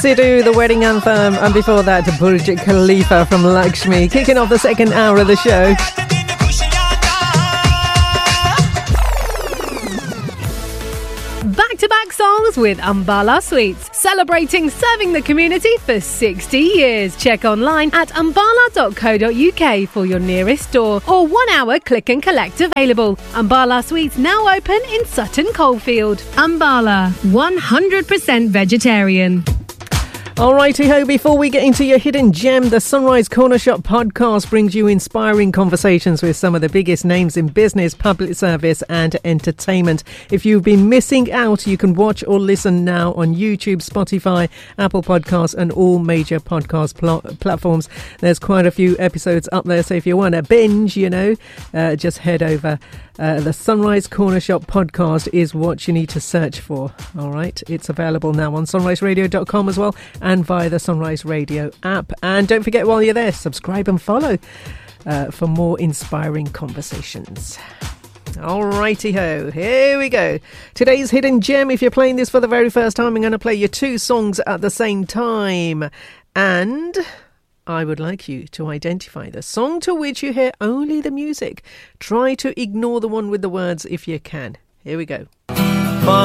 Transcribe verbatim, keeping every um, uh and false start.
Sidhu, the wedding anthem, and before that, Burj Khalifa from Lakshmi, kicking off the second hour of the show. Back-to-back songs with Ambala Sweets, celebrating serving the community for sixty years. Check online at ambala dot co dot uk for your nearest store, or one-hour click and collect available. Ambala Sweets now open in Sutton Coldfield. Ambala, one hundred percent vegetarian. Alrighty ho, before we get into your hidden gem, the Sunrise Corner Shop podcast brings you inspiring conversations with some of the biggest names in business, public service and entertainment. If you've been missing out, you can watch or listen now on YouTube, Spotify, Apple Podcasts and all major podcast pl- platforms. There's quite a few episodes up there, so if you want to binge, you know, uh, just head over. Uh, the Sunrise Corner Shop podcast is what you need to search for. All right, it's available now on sunrise radio dot com as well, and via the Sunrise Radio app. And don't forget, while you're there, subscribe and follow uh, for more inspiring conversations. Alrighty ho, here we go. Today's hidden gem. If you're playing this for the very first time, I'm going to play you two songs at the same time, and I would like you to identify the song to which you hear only the music. Try to ignore the one with the words if you can. Here we go.